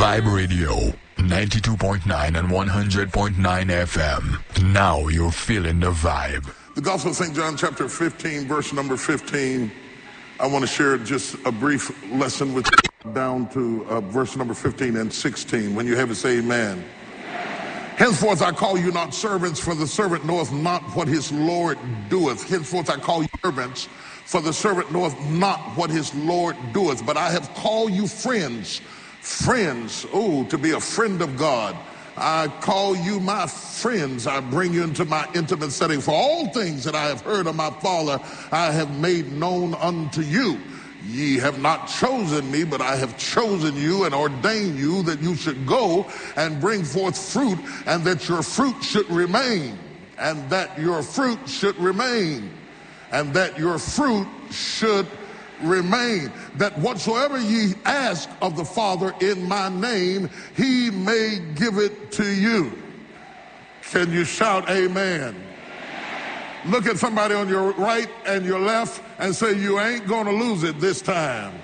Vibe Radio, 92.9 and 100.9 FM. Now you're feeling the vibe. The Gospel of St. John, chapter 15, verse number 15. I want to share just a brief lesson with you down to verse number 15 and 16. When you have it, say amen. Henceforth I call you not servants, for the servant knoweth not what his Lord doeth. Henceforth I call you servants, for the servant knoweth not what his Lord doeth. But I have called you friends. Friends, to be a friend of God. I call you my friends. I bring you into my intimate setting. For all things that I have heard of my Father, I have made known unto you. Ye have not chosen me, but I have chosen you and ordained you that you should go and bring forth fruit, and that your fruit should remain, and that your fruit should remain, and that your fruit should remain, that whatsoever ye ask of the Father in my name, he may give it to you. Can you shout amen? Look at somebody on your right and your left and say, you ain't gonna lose it this time.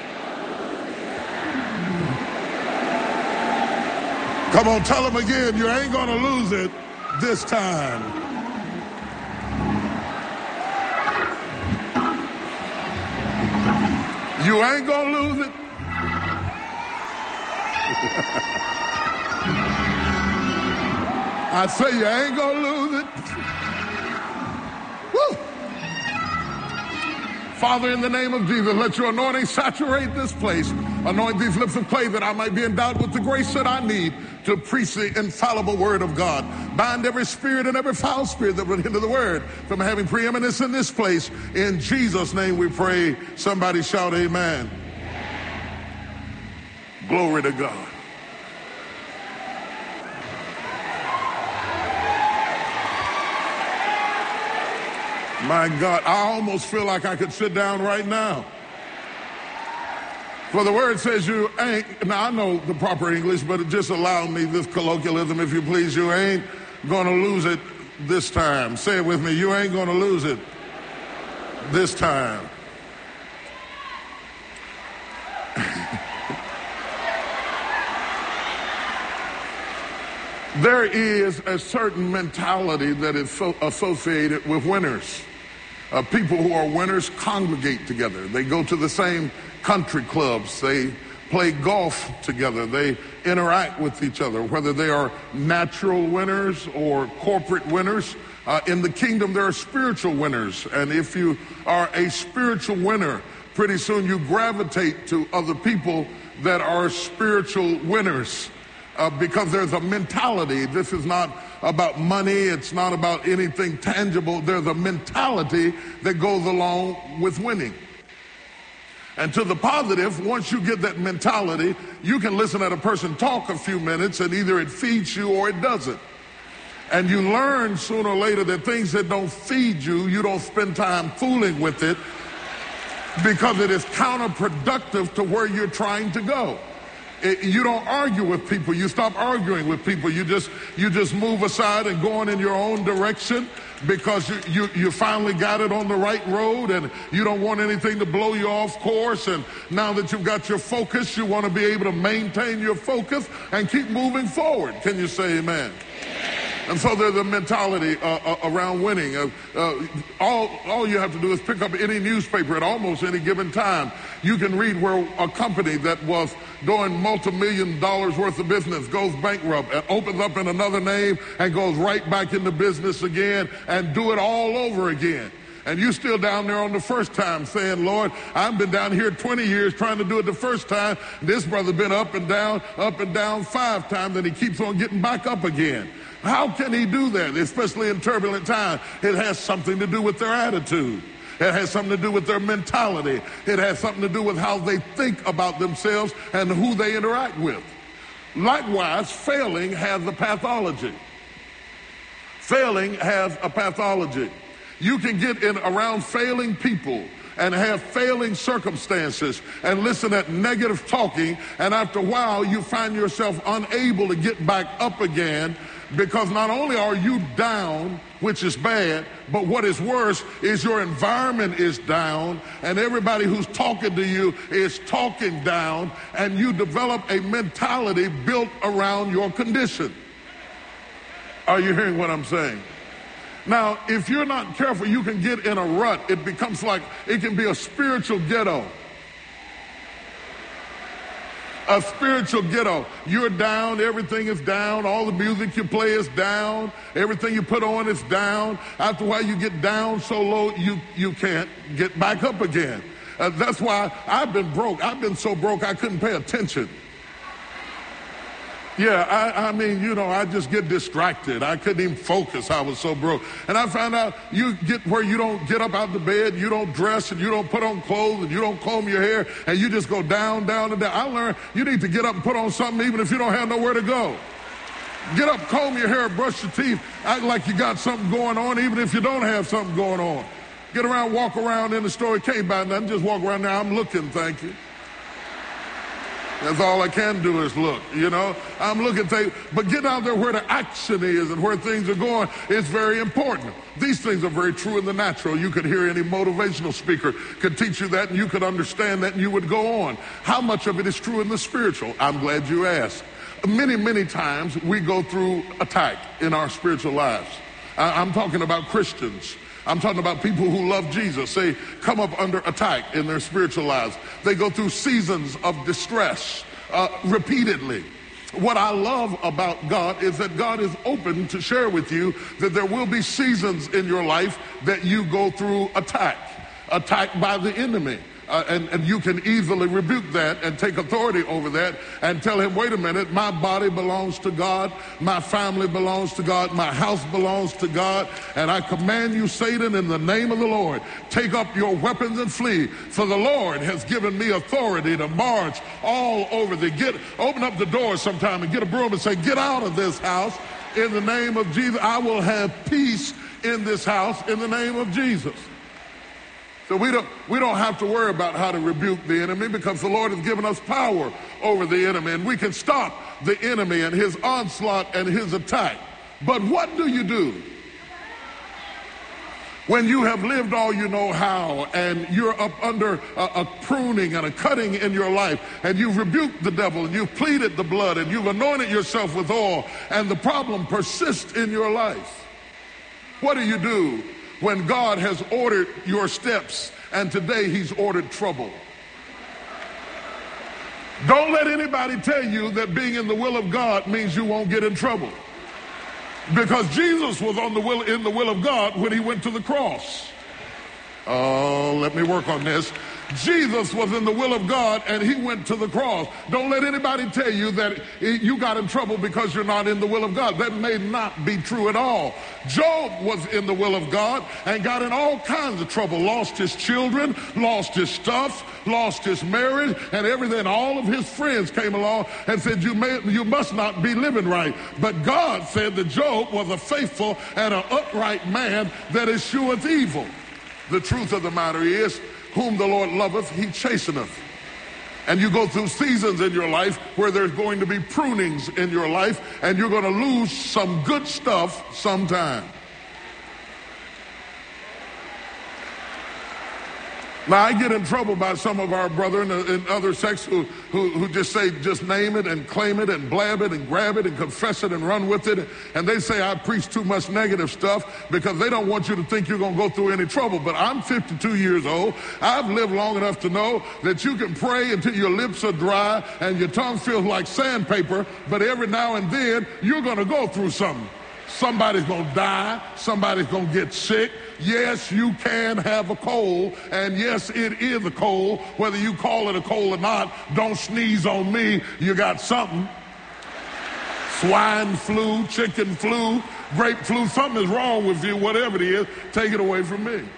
Come on, tell them again, you ain't gonna lose it this time. You ain't gonna lose it. I say you ain't gonna lose it. Woo. Father, in the name of Jesus, let your anointing saturate this place. Anoint these lips of clay that I might be endowed with the grace that I need to preach the infallible word of God. Bind every spirit and every foul spirit that would hinder the word from having preeminence in this place. In Jesus' name we pray. Somebody shout amen. Glory to God. My God, I almost feel like I could sit down right now. For the word says you ain't, now I know the proper English, but it just allowed me this colloquialism, if you please. You ain't gonna lose it this time. Say it with me, you ain't gonna lose it this time. There is a certain mentality that is associated with winners. People who are winners congregate together. They go to the same country clubs. They play golf together. They interact with each other, whether they are natural winners or corporate winners. In the kingdom, there are spiritual winners. And if you are a spiritual winner, pretty soon you gravitate to other people that are spiritual winners. Because there's a mentality. This is not about money. It's not about anything tangible. There's a mentality that goes along with winning. And to the positive, once you get that mentality, you can listen at a person talk a few minutes and either it feeds you or it doesn't. And you learn sooner or later that things that don't feed you, you don't spend time fooling with it because it is counterproductive to where you're trying to go. You don't argue with people. You stop arguing with people. You just move aside and go on in your own direction because you finally got it on the right road and you don't want anything to blow you off course. And now that you've got your focus, you want to be able to maintain your focus and keep moving forward. Can you say amen? And so there's a mentality around winning. All you have to do is pick up any newspaper at almost any given time. You can read where a company that was doing multi-million dollars worth of business goes bankrupt and opens up in another name and goes right back into business again and do it all over again. And you still down there on the first time saying, Lord, I've been down here 20 years trying to do it the first time. This brother been up and down 5 times, and he keeps on getting back up again. How can he do that, especially in turbulent times? It has something to do with their attitude. It has something to do with their mentality. It has something to do with how they think about themselves and who they interact with. Likewise, failing has a pathology. Failing has a pathology. You can get in around failing people and have failing circumstances and listen at negative talking, and after a while you find yourself unable to get back up again because not only are you down, which is bad, but what is worse is your environment is down, and everybody who's talking to you is talking down, and you develop a mentality built around your condition. Are you hearing what I'm saying? Now, if you're not careful, you can get in a rut. It becomes like, it can be a spiritual ghetto. A spiritual ghetto. You're down, everything is down, all the music you play is down, everything you put on is down. After a while you get down so low you can't get back up again. That's why I've been broke. I've been so broke I couldn't pay attention. Yeah, I mean, you know, I just get distracted. I couldn't even focus. I was so broke. And I found out you get where you don't get up out of the bed, you don't dress, and you don't put on clothes, and you don't comb your hair, and you just go down, down, and down. I learned you need to get up and put on something even if you don't have nowhere to go. Get up, comb your hair, brush your teeth, act like you got something going on even if you don't have something going on. Get around, walk around in the store. You can't buy nothing. Just walk around there. I'm looking, thank you. That's all I can do is look, you know. I'm looking, but get out there where the action is and where things are going is very important. These things are very true in the natural. You could hear any motivational speaker could teach you that, and you could understand that, and you would go on. How much of it is true in the spiritual? I'm glad you asked. Many, many times we go through attack in our spiritual lives. I'm talking about Christians. I'm talking about people who love Jesus. They come up under attack in their spiritual lives. They go through seasons of distress repeatedly. What I love about God is that God is open to share with you that there will be seasons in your life that you go through attacked by the enemy. And you can easily rebuke that and take authority over that and tell him, wait a minute, my body belongs to God, my family belongs to God, my house belongs to God, and I command you, Satan, in the name of the Lord, take up your weapons and flee, for the Lord has given me authority to march all over open up the door sometime and get a broom and say, get out of this house in the name of Jesus. I will have peace in this house in the name of Jesus. So we don't have to worry about how to rebuke the enemy because the Lord has given us power over the enemy, and we can stop the enemy and his onslaught and his attack. But what do you do when you have lived all you know how and you're up under a pruning and a cutting in your life, and you've rebuked the devil and you've pleaded the blood and you've anointed yourself with oil, and the problem persists in your life? What do you do when God has ordered your steps and today he's ordered trouble? Don't let anybody tell you that being in the will of God means you won't get in trouble. Because Jesus was in the will of God when he went to the cross. Oh, let me work on this. Jesus was in the will of God and he went to the cross. Don't let anybody tell you that you got in trouble because you're not in the will of God. That may not be true at all. Job was in the will of God and got in all kinds of trouble. Lost his children, lost his stuff, lost his marriage and everything. All of his friends came along and said, you must not be living right. But God said that Job was a faithful and an upright man that escheweth evil. The truth of the matter is, whom the Lord loveth, he chasteneth. And you go through seasons in your life where there's going to be prunings in your life, and you're going to lose some good stuff sometime. Now, I get in trouble by some of our brethren in other sects who just say, just name it and claim it and blab it and grab it and confess it and run with it. And they say I preach too much negative stuff because they don't want you to think you're going to go through any trouble. But I'm 52 years old. I've lived long enough to know that you can pray until your lips are dry and your tongue feels like sandpaper. But every now and then, you're going to go through something. Somebody's going to die. Somebody's going to get sick. Yes, you can have a cold, and yes, it is a cold. Whether you call it a cold or not, don't sneeze on me. You got something. Swine flu, chicken flu, grape flu, something is wrong with you, whatever it is, take it away from me.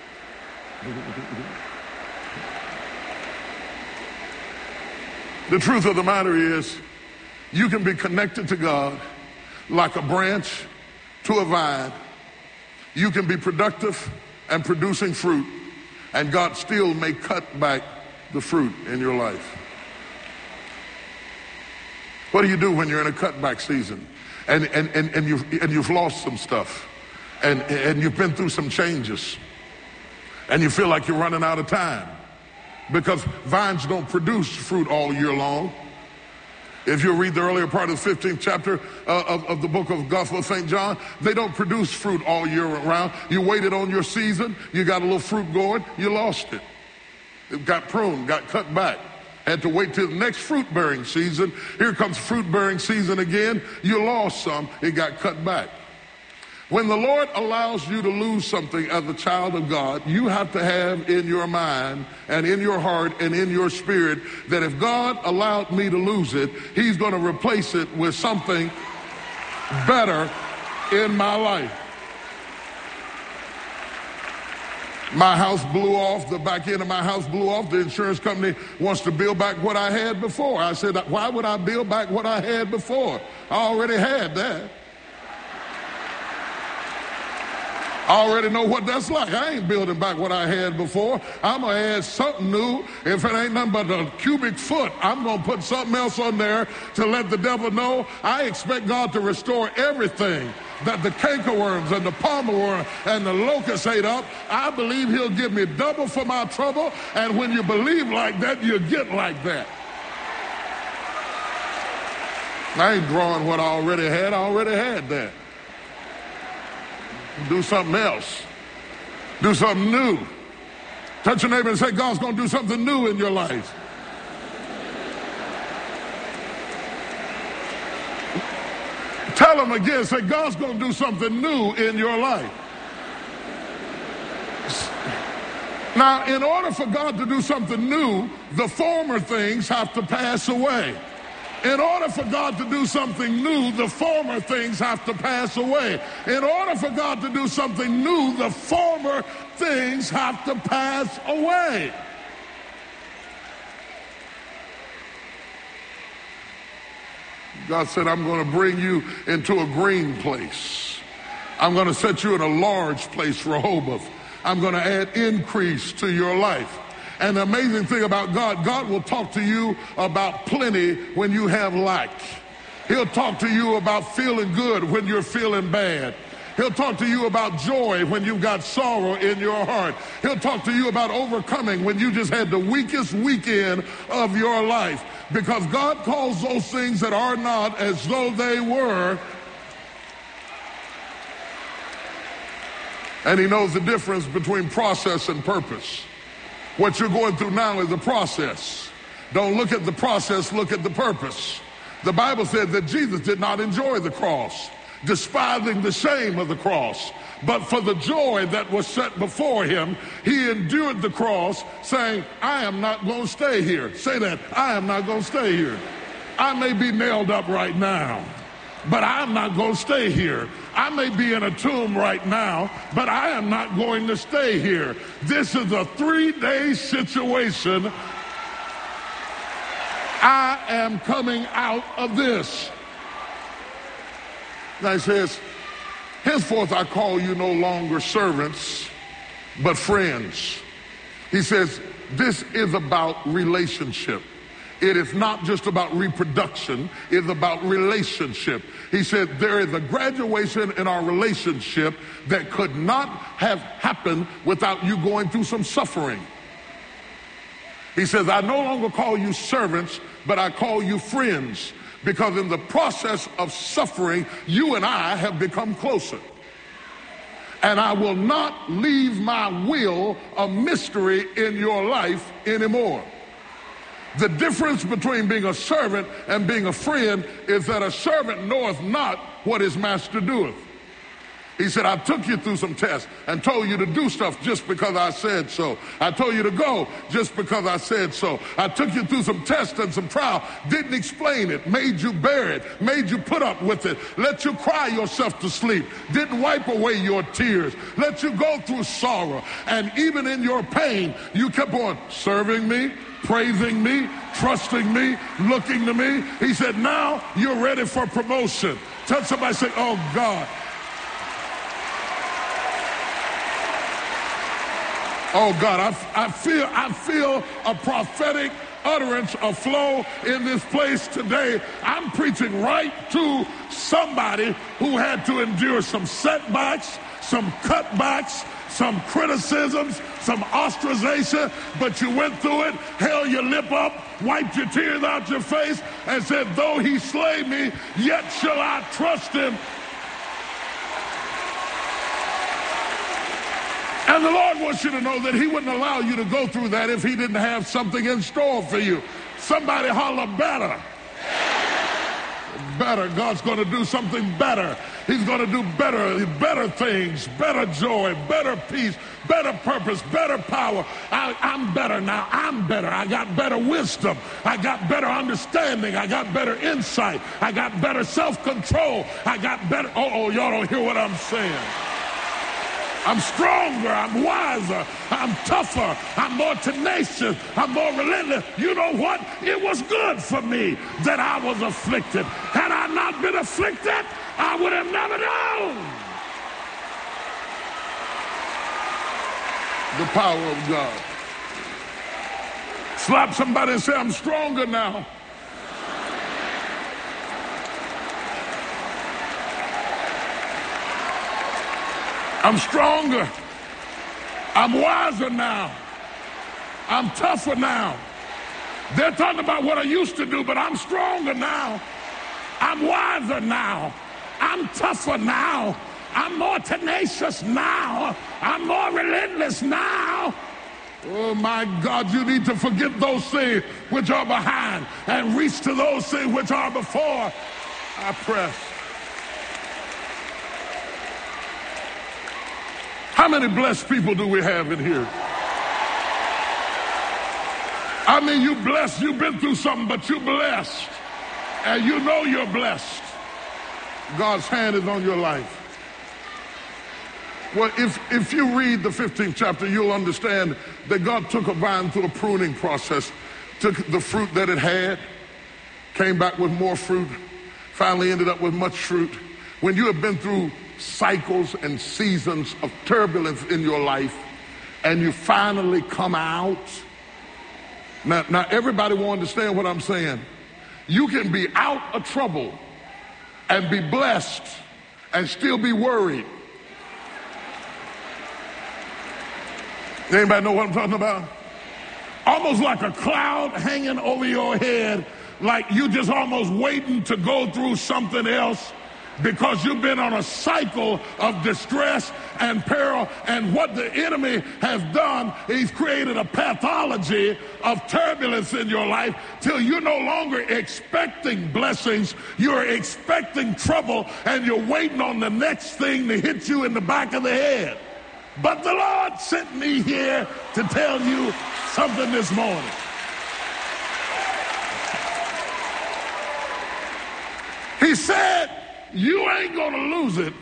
The truth of the matter is, you can be connected to God like a branch to a vine. You can be productive and producing fruit, and God still may cut back the fruit in your life. What do you do when you're in a cutback season and you've lost some stuff and you've been through some changes and you feel like you're running out of time? Because vines don't produce fruit all year long. If you read the earlier part of the 15th chapter of the book of Gospel of St. John, they don't produce fruit all year round. You waited on your season, you got a little fruit going, you lost it. It got pruned, got cut back. Had to wait till the next fruit-bearing season. Here comes fruit-bearing season again. You lost some, it got cut back. When the Lord allows you to lose something as a child of God, you have to have in your mind and in your heart and in your spirit that if God allowed me to lose it, he's going to replace it with something better in my life. My house blew off, the back end of my house blew off. The insurance company wants to build back what I had before. I said, why would I build back what I had before? I already had that. I already know what that's like. I ain't building back what I had before. I'm going to add something new. If it ain't nothing but a cubic foot, I'm going to put something else on there to let the devil know. I expect God to restore everything that the cankerworms and the palmerworm and the locust ate up. I believe he'll give me double for my trouble. And when you believe like that, you get like that. I ain't drawing what I already had. I already had that. Do something else. Do something new. Touch your neighbor and say, God's going to do something new in your life. Tell him again, say, God's going to do something new in your life. Now, in order for God to do something new, the former things have to pass away. In order for God to do something new, the former things have to pass away. In order for God to do something new, the former things have to pass away. God said, I'm going to bring you into a green place. I'm going to set you in a large place, Rehoboth. I'm going to add increase to your life. And the amazing thing about God, God will talk to you about plenty when you have lack. He'll talk to you about feeling good when you're feeling bad. He'll talk to you about joy when you've got sorrow in your heart. He'll talk to you about overcoming when you just had the weakest weekend of your life. Because God calls those things that are not as though they were. And he knows the difference between process and purpose. What you're going through now is a process. Don't look at the process, look at the purpose. The Bible said that Jesus did not enjoy the cross, despising the shame of the cross. But for the joy that was set before him, he endured the cross, saying, I am not going to stay here. Say that, I am not going to stay here. I may be nailed up right now, but I'm not going to stay here. I may be in a tomb right now, but I am not going to stay here. This is a 3-day situation. I am coming out of this. Now he says, henceforth I call you no longer servants, but friends. He says, this is about relationship. It is not just about reproduction, it's about relationship. He said there is a graduation in our relationship that could not have happened without you going through some suffering. He says, I no longer call you servants, but I call you friends, because in the process of suffering, you and I have become closer. And I will not leave my will a mystery in your life anymore. The difference between being a servant and being a friend is that a servant knoweth not what his master doeth. He said, I took you through some tests and told you to do stuff just because I said so. I told you to go just because I said so. I took you through some tests and some trial, didn't explain it, made you bear it, made you put up with it, let you cry yourself to sleep, didn't wipe away your tears, let you go through sorrow. And even in your pain, you kept on serving me, praising me, trusting me, looking to me. He said, now you're ready for promotion. Tell somebody, say, oh God. Oh God, I feel a prophetic utterance aflow in this place today. I'm preaching right to somebody who had to endure some setbacks, some cutbacks, some criticisms, some ostracization, but you went through it, held your lip up, wiped your tears out your face, and said, though he slay me, yet shall I trust him. And the Lord wants you to know that he wouldn't allow you to go through that if he didn't have something in store for you. Somebody holler better. Better. God's going to do something better. He's going to do better things, better joy, better peace, better purpose, better power. I'm better now. I'm better. I got better wisdom. I got better understanding. I got better insight. I got better self-control. I got better. Y'all don't hear what I'm saying. I'm stronger, I'm wiser, I'm tougher, I'm more tenacious, I'm more relentless. You know what? It was good for me that I was afflicted. Had I not been afflicted, I would have never known the power of God. Slap somebody and say, I'm stronger now. I'm stronger. I'm wiser now. I'm tougher now. They're talking about what I used to do, but I'm stronger now. I'm wiser now. I'm tougher now. I'm more tenacious now. I'm more relentless now. Oh my God, you need to forget those things which are behind and reach to those things which are before. I press. How many blessed people do we have in here? I mean, you blessed, you've been through something, but you're blessed. And you know you're blessed. God's hand is on your life. Well, if you read the 15th chapter, you'll understand that God took a vine through a pruning process, took the fruit that it had, came back with more fruit, finally ended up with much fruit. When you have been through cycles and seasons of turbulence in your life, and you finally come out. Now everybody will understand what I'm saying. You can be out of trouble and be blessed and still be worried. Anybody know what I'm talking about? Almost like a cloud hanging over your head, like you just almost waiting to go through something else, because you've been on a cycle of distress and peril, and what the enemy has done, he's created a pathology of turbulence in your life till you're no longer expecting blessings, you're expecting trouble, and you're waiting on the next thing to hit you in the back of the head. But the Lord sent me here to tell you something this morning. He said, you ain't gonna lose it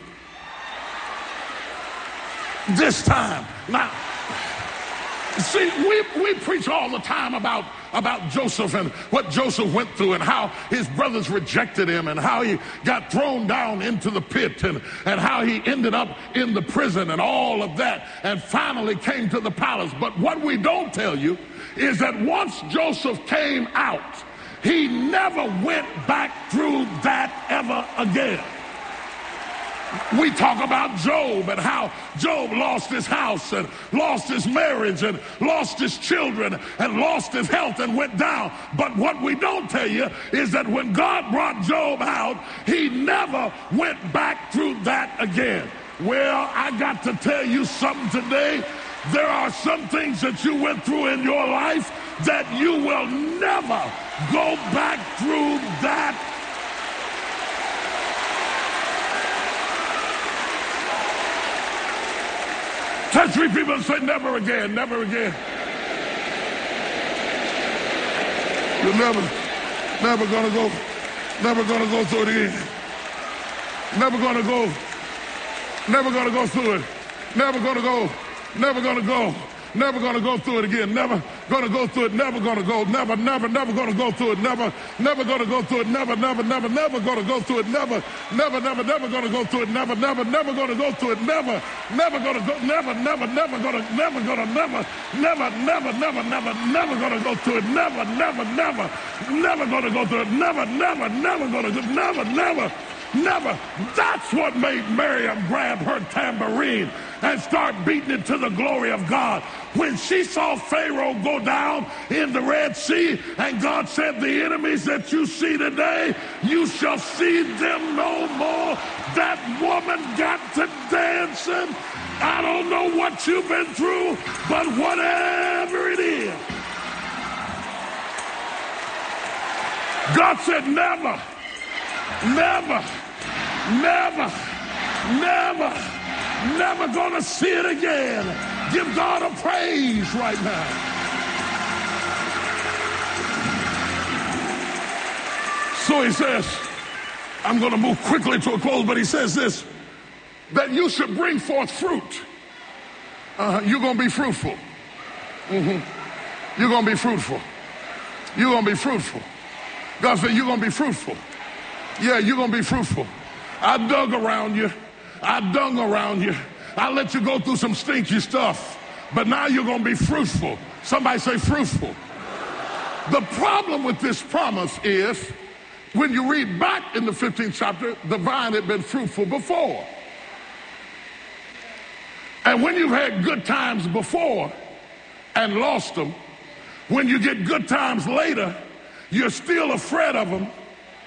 this time. Now, see, we preach all the time about Joseph and what Joseph went through and how his brothers rejected him and how he got thrown down into the pit and how he ended up in the prison and all of that and finally came to the palace. But what we don't tell you is that once Joseph came out, he never went back through that ever again. We talk about Job and how Job lost his house and lost his marriage and lost his children and lost his health and went down. But what we don't tell you is that when God brought Job out, he never went back through that again. Well, I got to tell you something today. There are some things that you went through in your life that you will never go back through that. Touch three people and say, never again, never again. You're never gonna go through it again. Never gonna go through it. Never gonna go through it again. gonna go through it, never gonna go, never gonna go through it, never gonna go through it, never gonna go through it, never gonna go through it, never gonna go through it, never gonna go, never gonna go through it, never gonna go through it, never. That's what made Miriam grab her tambourine and start beating it to the glory of God. When she saw Pharaoh go down in the Red Sea, and God said, the enemies that you see today, you shall see them no more. That woman got to dancing. I don't know what you've been through, but whatever it is, God said, never gonna see it again. Give God a praise right now. So he says, I'm gonna move quickly to a close, but he says this, that you should bring forth fruit. You're gonna be fruitful. You're gonna be fruitful. You're gonna be fruitful. God said, you're gonna be fruitful. Yeah, you're gonna be fruitful. I dug around you. I dung around you. I let you go through some stinky stuff. But now you're gonna be fruitful. Somebody say fruitful. The problem with this promise is, when you read back in the 15th chapter, the vine had been fruitful before. And when you've had good times before and lost them, when you get good times later, you're still afraid of them,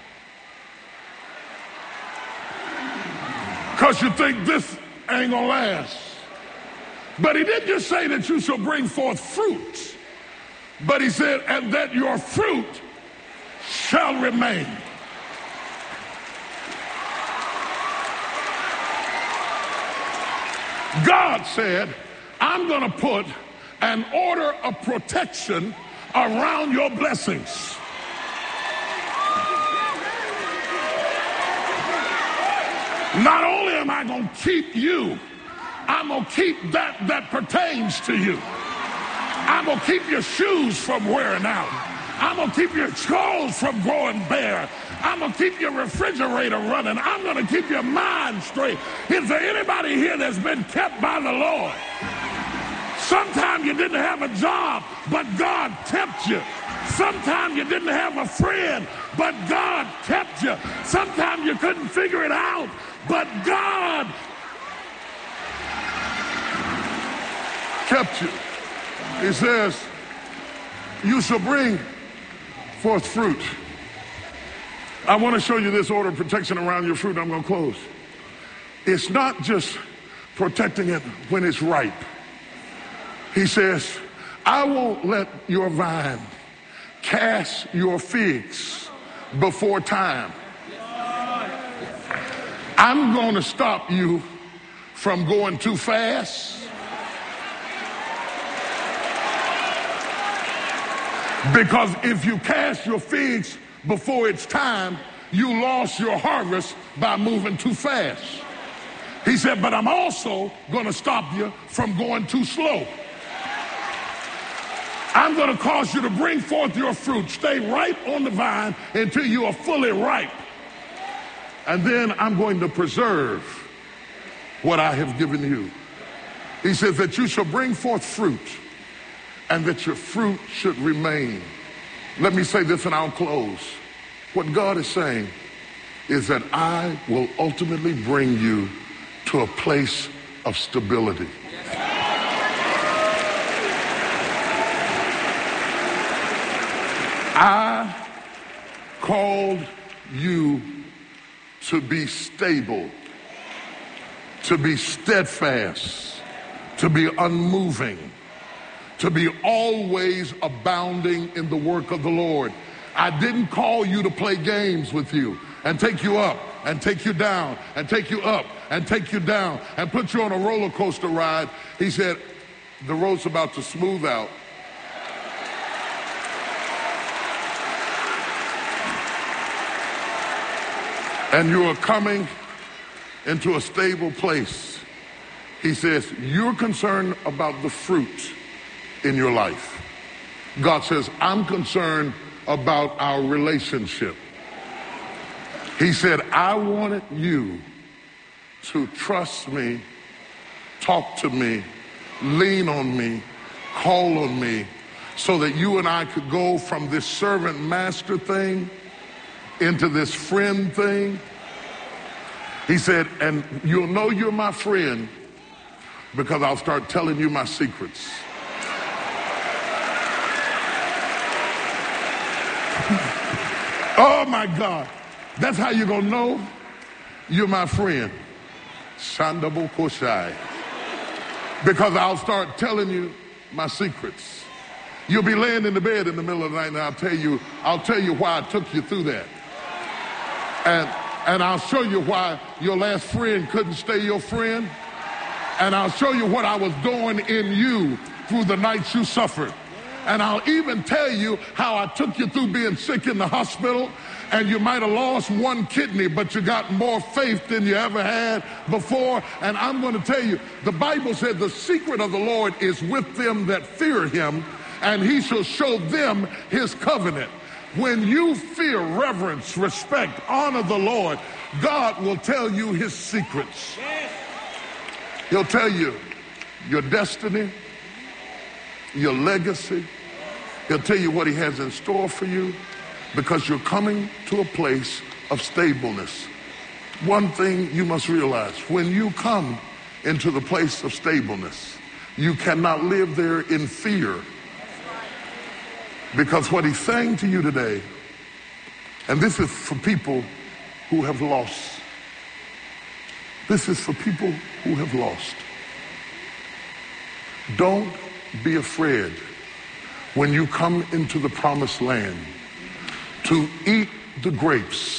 because you think this ain't gonna last. But he didn't just say that you shall bring forth fruit, but he said, and that your fruit shall remain. God said, I'm gonna put an order of protection around your blessings. Not only am I going to keep you, I'm going to keep that pertains to you. I'm going to keep your shoes from wearing out. I'm going to keep your clothes from growing bare. I'm going to keep your refrigerator running. I'm going to keep your mind straight. Is there anybody here that's been kept by the Lord? Sometimes you didn't have a job, but God kept you. Sometimes you didn't have a friend, but God kept you. Sometimes you couldn't figure it out, but God kept you. He says, you shall bring forth fruit. I want to show you this order of protection around your fruit. I'm going to close. It's not just protecting it when it's ripe. He says, I won't let your vine cast your figs before time. I'm going to stop you from going too fast, because if you cast your figs before it's time, you lost your harvest by moving too fast. He said, but I'm also going to stop you from going too slow. I'm going to cause you to bring forth your fruit. Stay right on the vine until you are fully ripe. And then I'm going to preserve what I have given you. He says that you shall bring forth fruit, and that your fruit should remain. Let me say this and I'll close. What God is saying is that I will ultimately bring you to a place of stability. I called you to be stable, to be steadfast, to be unmoving, to be always abounding in the work of the Lord. I didn't call you to play games with you and take you up and take you down and take you up and take you down and put you on a roller coaster ride. He said, the road's about to smooth out. And you are coming into a stable place. He says, you're concerned about the fruit in your life. God says, I'm concerned about our relationship. He said, I wanted you to trust me, talk to me, lean on me, call on me, so that you and I could go from this servant master thing into this friend thing. He said, and you'll know you're my friend because I'll start telling you my secrets. Oh my God. That's how you're going to know you're my friend. Shandabo Koshai. Because I'll start telling you my secrets. You'll be laying in the bed in the middle of the night and I'll tell you why I took you through that. And I'll show you why your last friend couldn't stay your friend. And I'll show you what I was doing in you through the nights you suffered. And I'll even tell you how I took you through being sick in the hospital, and you might have lost one kidney, but you got more faith than you ever had before. And I'm going to tell you, the Bible said the secret of the Lord is with them that fear him, and he shall show them his covenant. When you fear, reverence, respect, honor the Lord, God will tell you his secrets. He'll tell you your destiny, your legacy. He'll tell you what he has in store for you, because you're coming to a place of stableness. One thing you must realize, when you come into the place of stableness, you cannot live there in fear. Because what he's saying to you today, and this is for people who have lost. This is for people who have lost. Don't be afraid when you come into the promised land to eat the grapes